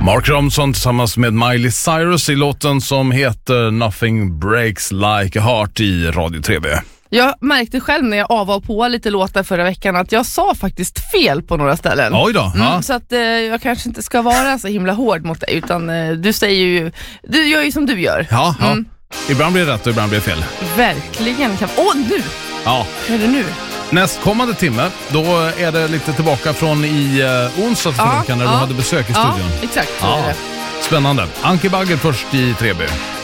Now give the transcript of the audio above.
Mark Ronson tillsammans med Miley Cyrus i låten som heter Nothing Breaks Like a Heart i Radio 3B. Jag märkte själv när jag av på lite låtar förra veckan att jag sa faktiskt fel på några ställen. Oj då. Ja. Så att jag kanske inte ska vara så himla hård mot dig, utan du säger ju, du gör ju som du gör. Ja. Ibland blir det rätt och ibland blir det fel. Verkligen. Nu! Ja. Hur är det nu? Nästkommande timme, då är det lite tillbaka från i onsdags när du hade besök i studion. Ja, exakt. Ja. Spännande. Anki Bagger först i 3B.